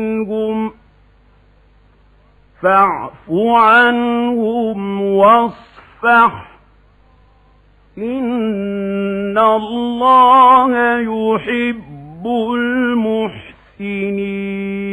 منهم فاعف عنهم واصفح إن الله يحب المحسنين.